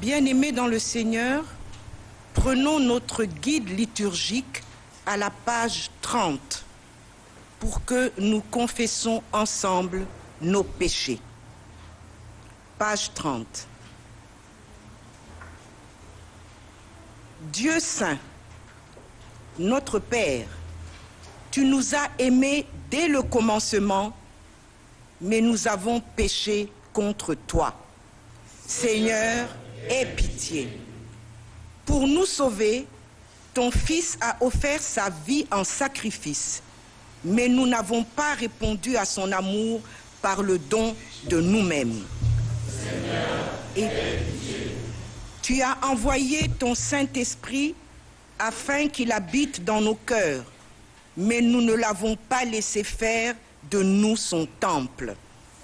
Bien-aimés dans le Seigneur, prenons notre guide liturgique à la page 30 pour que nous confessons ensemble nos péchés. Page 30. Dieu saint, notre Père, tu nous as aimés dès le commencement, mais nous avons péché contre toi. Seigneur, aie pitié. Pour nous sauver, ton Fils a offert sa vie en sacrifice, mais nous n'avons pas répondu à son amour par le don de nous-mêmes. Et tu as envoyé ton Saint-Esprit afin qu'il habite dans nos cœurs, mais nous ne l'avons pas laissé faire de nous son temple.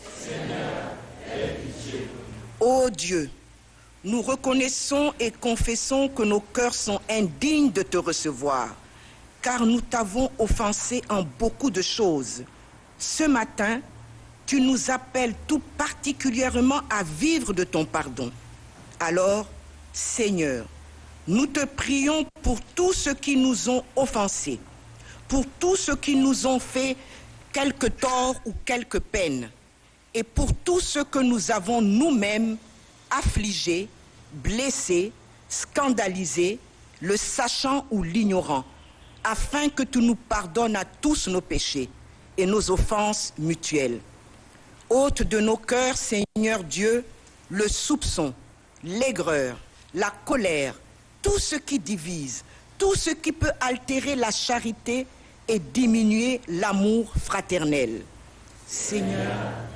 Ô Dieu, nous reconnaissons et confessons que nos cœurs sont indignes de te recevoir, car nous t'avons offensé en beaucoup de choses. Ce matin, tu nous appelles tout particulièrement à vivre de ton pardon. Alors, Seigneur, nous te prions pour tous ceux qui nous ont offensés, pour tous ceux qui nous ont fait quelque tort ou quelque peine, et pour tous ceux que nous avons nous-mêmes affligés, blessés, scandalisés, le sachant ou l'ignorant, afin que tu nous pardonnes à tous nos péchés et nos offenses mutuelles. Ôte de nos cœurs, Seigneur Dieu, le soupçon, l'aigreur, la colère, tout ce qui divise, tout ce qui peut altérer la charité et diminuer l'amour fraternel. Seigneur,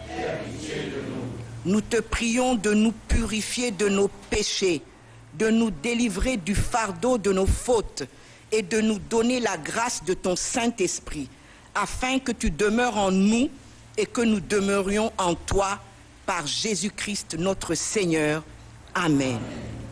nous te prions de nous purifier de nos péchés, de nous délivrer du fardeau de nos fautes et de nous donner la grâce de ton Saint-Esprit, afin que tu demeures en nous et que nous demeurions en toi par Jésus-Christ notre Seigneur. Amen.